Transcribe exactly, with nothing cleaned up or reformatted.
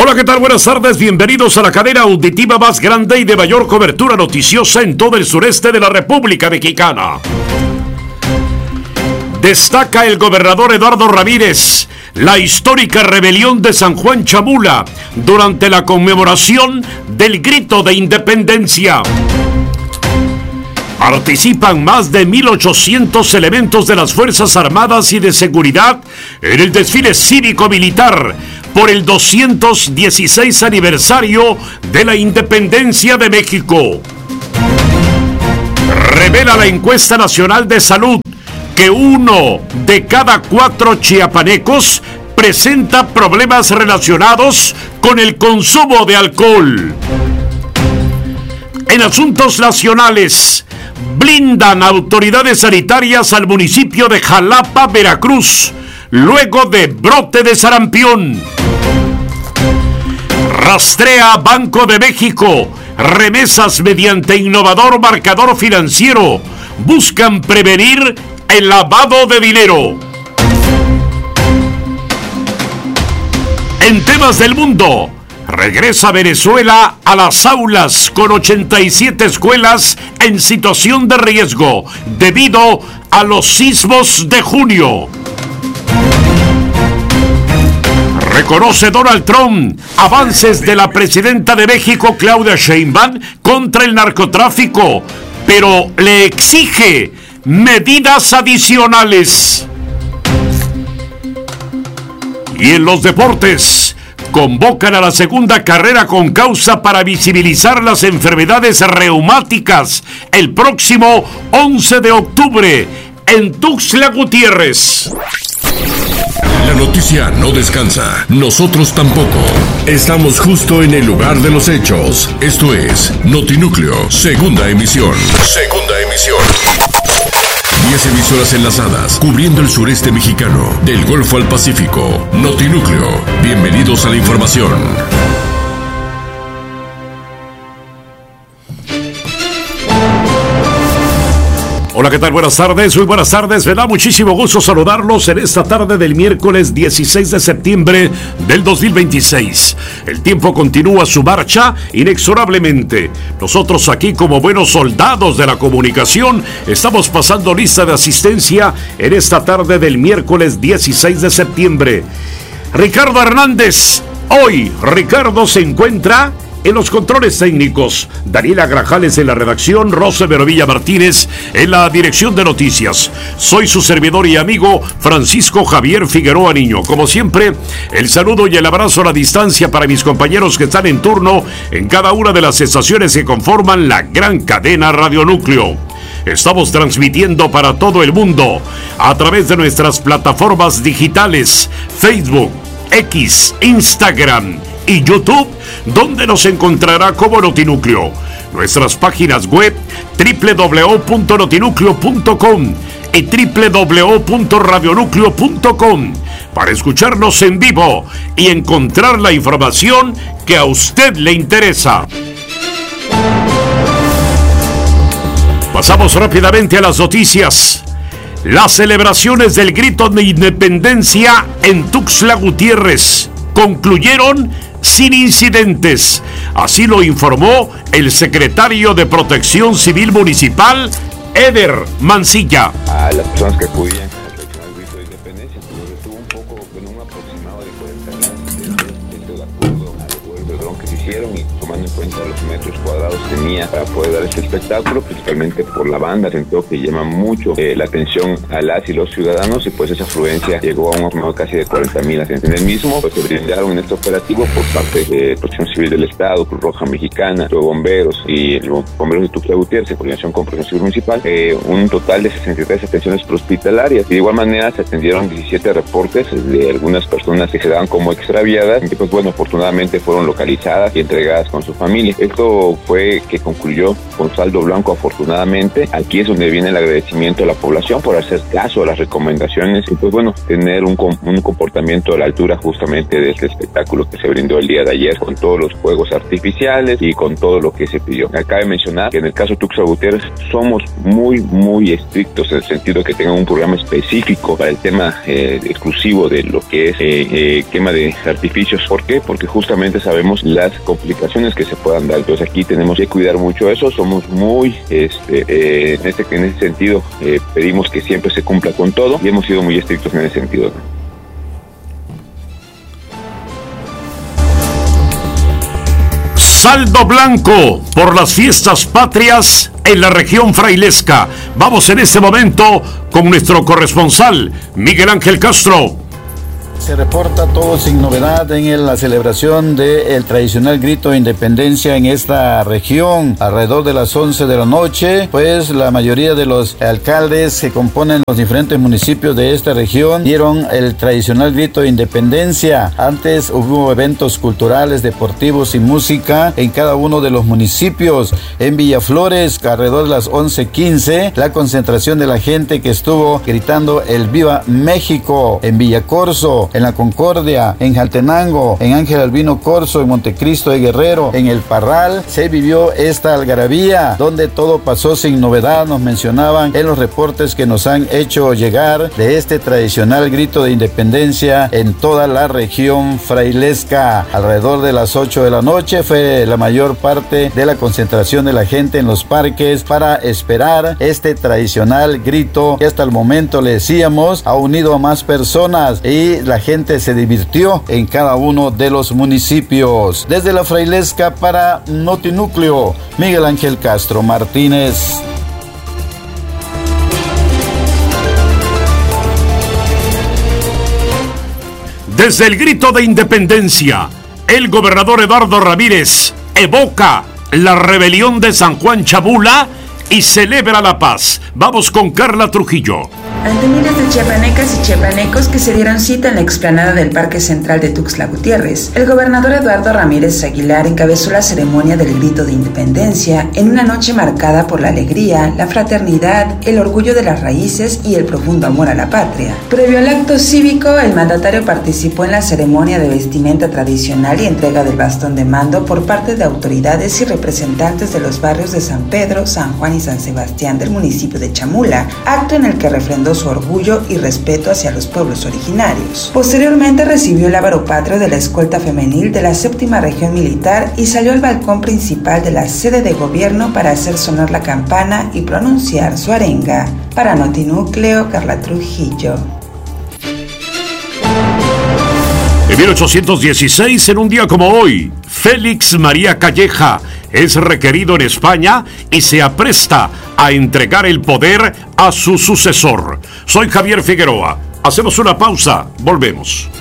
Hola, ¿qué tal? Buenas tardes, bienvenidos a la cadena auditiva más grande y de mayor cobertura noticiosa en todo el sureste de la República Mexicana. Destaca el gobernador Eduardo Ramírez la histórica rebelión de San Juan Chamula durante la conmemoración del Grito de Independencia. Participan más de mil ochocientos elementos de las Fuerzas Armadas y de Seguridad en el desfile cívico-militar por el doscientos dieciséis aniversario de la Independencia de México. Revela la encuesta nacional de salud que uno de cada cuatro chiapanecos presenta problemas relacionados con el consumo de alcohol. En asuntos nacionales, blindan autoridades sanitarias al municipio de Jalapa, Veracruz, luego de brote de sarampión. Rastrea Banco de México remesas mediante innovador marcador financiero. Buscan prevenir el lavado de dinero. En temas del mundo, regresa Venezuela a las aulas con ochenta y siete escuelas en situación de riesgo debido a los sismos de junio. Reconoce Donald Trump avances de la presidenta de México, Claudia Sheinbaum, contra el narcotráfico, pero le exige medidas adicionales. Y en los deportes, convocan a la segunda carrera con causa para visibilizar las enfermedades reumáticas el próximo once de octubre en Tuxtla Gutiérrez. La noticia no descansa, nosotros tampoco. Estamos justo en el lugar de los hechos. Esto es Notinúcleo, segunda emisión. Segunda emisión. Diez emisoras enlazadas, cubriendo el sureste mexicano, del Golfo al Pacífico. Notinúcleo, bienvenidos a la información. Hola, ¿qué tal? Buenas tardes, muy buenas tardes. Me da muchísimo gusto saludarlos en esta tarde del miércoles dieciséis de septiembre del dos mil veintiséis. El tiempo continúa su marcha inexorablemente. Nosotros aquí, como buenos soldados de la comunicación, estamos pasando lista de asistencia en esta tarde del miércoles dieciséis de septiembre. Ricardo Hernández. Hoy Ricardo se encuentra en los controles técnicos, Daniela Grajales en la redacción, Rosa Verovilla Martínez en la dirección de noticias. Soy su servidor y amigo Francisco Javier Figueroa Niño. Como siempre, el saludo y el abrazo a la distancia para mis compañeros que están en turno en cada una de las estaciones que conforman la gran cadena Radionúcleo. Estamos transmitiendo para todo el mundo a través de nuestras plataformas digitales, Facebook, X, Instagram y YouTube, donde nos encontrará como Notinúcleo. Nuestras páginas web doble u doble u doble u punto notinúcleo punto com y doble u doble u doble u punto radionúcleo punto com para escucharnos en vivo y encontrar la información que a usted le interesa. Pasamos rápidamente a las noticias. Las celebraciones del Grito de Independencia en Tuxtla Gutiérrez concluyeron sin incidentes. Así lo informó el secretario de Protección Civil Municipal, Eder Mancilla. A las personas que acudían a reflexionar el grito de independencia, pues estuvo un poco, bueno, un aproximado de cuarenta grados, de acuerdo a los vuelos de dron que se hicieron y tomando en cuenta los metros cuadrados que tenía para poder dar este espectáculo, principalmente por la banda, sentó que llama mucho eh, la atención a las y los ciudadanos, y pues esa afluencia llegó a un aproximado casi de cuarenta mil en el mismo. Pues se brindaron en este operativo por parte de Protección Civil del Estado, Cruz Roja Mexicana, los bomberos y los bomberos de Tuxtla Gutiérrez, en coordinación con Protección Civil Municipal, eh, un total de sesenta y tres atenciones prehospitalarias. Y de igual manera se atendieron diecisiete reportes de algunas personas que se daban como extraviadas, y pues bueno, afortunadamente fueron localizadas realizadas y entregadas con su familia. Esto fue que concluyó con saldo blanco, afortunadamente. Aquí es donde viene el agradecimiento a la población por hacer caso a las recomendaciones y pues bueno, tener un, un comportamiento a la altura justamente de este espectáculo que se brindó el día de ayer, con todos los fuegos artificiales y con todo lo que se pidió. Cabe mencionar que en el caso de Tuxtla Gutiérrez somos muy, muy estrictos en el sentido de que tengan un programa específico para el tema eh, exclusivo de lo que es eh, eh, quema de artificios. ¿Por qué? Porque justamente sabemos las complicaciones que se puedan dar. Entonces aquí tenemos que cuidar mucho eso. Somos muy, este, eh, en, este, en ese sentido, eh, pedimos que siempre se cumpla con todo y hemos sido muy estrictos en ese sentido. Saldo blanco por las fiestas patrias en la región frailesca. Vamos en este momento con nuestro corresponsal, Miguel Ángel Castro. Se reporta todo sin novedad en la celebración del tradicional grito de independencia en esta región. Alrededor de las once de la noche, pues la mayoría de los alcaldes que componen los diferentes municipios de esta región dieron el tradicional grito de independencia. Antes hubo eventos culturales, deportivos y música en cada uno de los municipios. En Villaflores, alrededor de las once quince, la concentración de la gente que estuvo gritando el Viva México. En Villacorso, en La Concordia, en Jaltenango, en Ángel Albino Corzo, en Montecristo de Guerrero, en El Parral, se vivió esta algarabía, donde todo pasó sin novedad. Nos mencionaban en los reportes que nos han hecho llegar de este tradicional grito de independencia en toda la región frailesca. Alrededor de las ocho de la noche fue la mayor parte de la concentración de la gente en los parques para esperar este tradicional grito que hasta el momento, le decíamos, ha unido a más personas y la gente se divirtió en cada uno de los municipios. Desde la frailesca para Notinúcleo, Miguel Ángel Castro Martínez. Desde el grito de independencia, el gobernador Eduardo Ramírez evoca la rebelión de San Juan Chabula y celebra la paz. Vamos con Carla Trujillo. Ante miles de chiapanecas y chiapanecos que se dieron cita en la explanada del Parque Central de Tuxtla Gutiérrez, el gobernador Eduardo Ramírez Aguilar encabezó la ceremonia del grito de independencia en una noche marcada por la alegría, la fraternidad, el orgullo de las raíces y el profundo amor a la patria. Previo al acto cívico, el mandatario participó en la ceremonia de vestimenta tradicional y entrega del bastón de mando por parte de autoridades y representantes de los barrios de San Pedro, San Juan y San Sebastián del municipio de Chamula, acto en el que refrendó su orgullo y respeto hacia los pueblos originarios. Posteriormente recibió el ávaro patrio de la escolta femenil de la séptima región militar y salió al balcón principal de la sede de gobierno para hacer sonar la campana y pronunciar su arenga. Para Notinúcleo, Carla Trujillo. En mil ochocientos dieciséis, en un día como hoy, Félix María Calleja es requerido en España y se apresta a entregar el poder a su sucesor. Soy Javier Figueroa. Hacemos una pausa. Volvemos.